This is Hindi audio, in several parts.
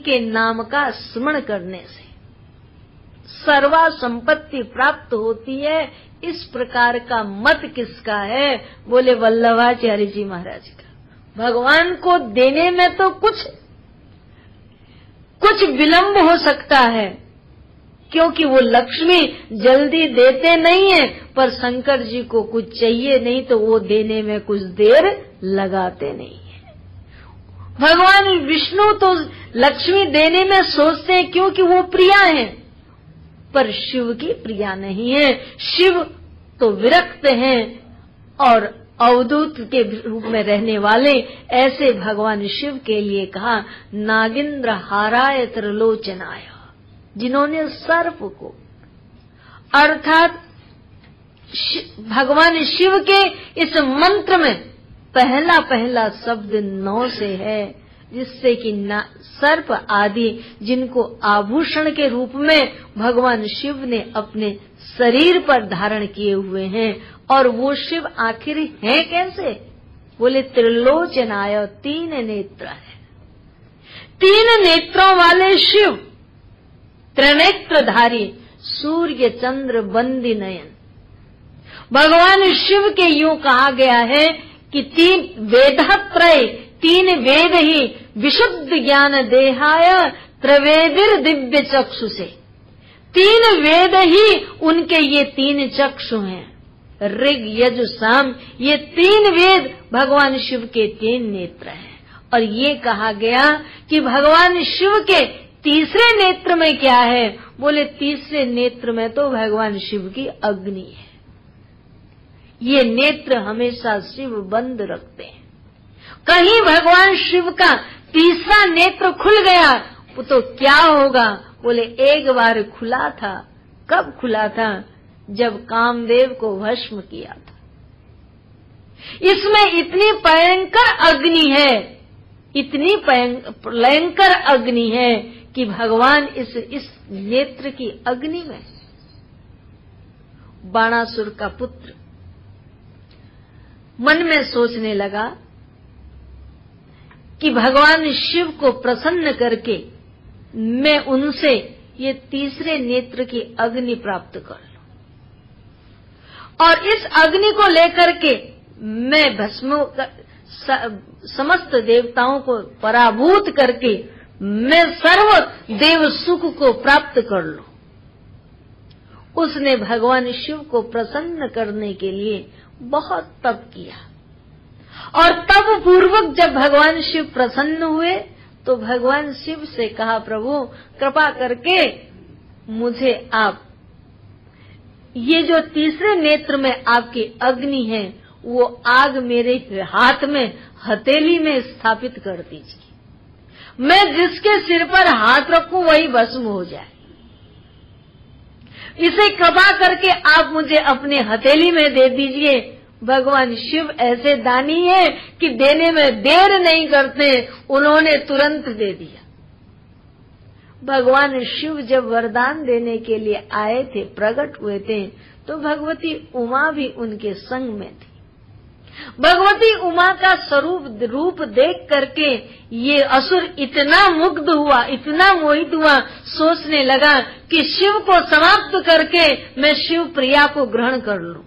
के नाम का स्मरण करने से सर्वा संपत्ति प्राप्त होती है। इस प्रकार का मत किसका है? बोले वल्लभाचार्य जी महाराज का। भगवान को देने में तो कुछ विलंब हो सकता है, क्योंकि वो लक्ष्मी जल्दी देते नहीं है, पर शंकर जी को कुछ चाहिए नहीं तो वो देने में कुछ देर लगाते नहीं है। भगवान विष्णु तो लक्ष्मी देने में सोचते हैं क्योंकि वो प्रिया हैं, पर शिव की प्रिया नहीं है। शिव तो विरक्त हैं और अवधूत के रूप में रहने वाले। ऐसे भगवान शिव के लिए कहा नागिंद्र हाराय त्रिलोचनाय, जिन्होंने सर्प को अर्थात भगवान शिव के इस मंत्र में पहला शब्द नौ से है, जिससे कि सर्प आदि जिनको आभूषण के रूप में भगवान शिव ने अपने शरीर पर धारण किए हुए हैं। और वो शिव आखिर हैं कैसे? बोले त्रिलोचनाय, 3 नेत्र है। 3 नेत्रों वाले शिव, त्रिनेत्रधारी, सूर्य चंद्र बंदी नयन। भगवान शिव के यूं कहा गया है कि 3 वेदत्रय, 3 वेद ही विशुद्ध ज्ञान देहाय त्रिवेदिर दिव्य चक्षु से। 3 वेद ही उनके ये 3 चक्षु हैं। ऋग यजु साम, ये 3 वेद भगवान शिव के 3 नेत्र हैं। और ये कहा गया कि भगवान शिव के तीसरे नेत्र में क्या है? बोले तीसरे नेत्र में तो भगवान शिव की अग्नि है। ये नेत्र हमेशा शिव बंद रखते हैं। कहीं भगवान शिव का तीसरा नेत्र खुल गया तो क्या होगा? बोले एक बार खुला था। कब खुला था? जब कामदेव को भस्म किया था। इसमें इतनी भयंकर अग्नि है, इतनी भयंकर अग्नि है कि भगवान इस नेत्र की अग्नि में बाणासुर का पुत्र मन में सोचने लगा कि भगवान शिव को प्रसन्न करके मैं उनसे ये तीसरे नेत्र की अग्नि प्राप्त कर लूं, और इस अग्नि को लेकर के मैं भस्म समस्त देवताओं को पराभूत करके मैं सर्व देव सुख को प्राप्त कर लूं। उसने भगवान शिव को प्रसन्न करने के लिए बहुत तप किया, और तप पूर्वक जब भगवान शिव प्रसन्न हुए तो भगवान शिव से कहा, प्रभु कृपा करके मुझे आप ये जो तीसरे नेत्र में आपकी अग्नि है वो आग मेरे हाथ में हथेली में स्थापित कर दीजिए। मैं जिसके सिर पर हाथ रखूं वही भस्म हो जाए। इसे कृपा करके आप मुझे अपने हथेली में दे दीजिए। भगवान शिव ऐसे दानी है कि देने में देर नहीं करते, उन्होंने तुरंत दे दिया। भगवान शिव जब वरदान देने के लिए आए थे, प्रकट हुए थे, तो भगवती उमा भी उनके संग में थी। भगवती उमा का रूप देख करके ये असुर इतना मुग्ध हुआ, इतना मोहित हुआ, सोचने लगा कि शिव को समाप्त करके मैं शिव प्रिया को ग्रहण कर लूं।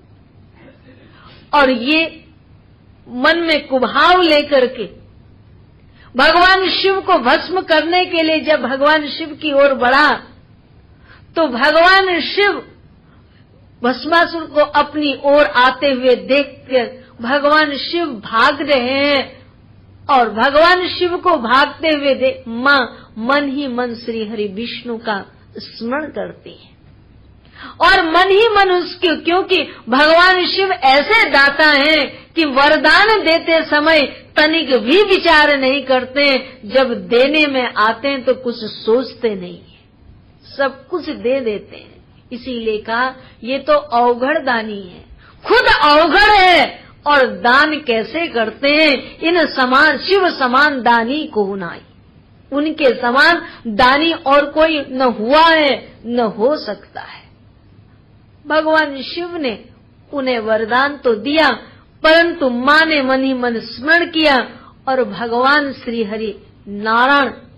और ये मन में कुभाव लेकर के भगवान शिव को भस्म करने के लिए जब भगवान शिव की ओर बढ़ा तो भगवान शिव भस्मासुर को अपनी ओर आते हुए देखकर भगवान शिव भाग रहे हैं, और भगवान शिव को भागते हुए देख मां मन ही मन श्री हरि विष्णु का स्मरण करती है, और मन ही मन उसके, क्योंकि भगवान शिव ऐसे दाता हैं कि वरदान देते समय तनिक भी विचार नहीं करते। जब देने में आते हैं तो कुछ सोचते नहीं है, सब कुछ दे देते हैं। इसीलिए कहा ये तो अवघड़ दानी है, खुद अवघड़ है और दान कैसे करते हैं। इन समान शिव समान दानी को नाई, उनके समान दानी और कोई न हुआ है न हो सकता है। भगवान शिव ने उन्हें वरदान तो दिया, परंतु मां ने मन ही मन स्मरण किया और भगवान श्री हरि नारायण